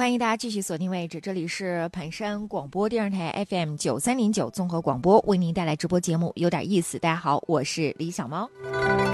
欢迎大家继续锁定位置，这里是盘山广播电视台 FM 9309综合广播，为您带来直播节目有点意思。大家好，我是李小猫。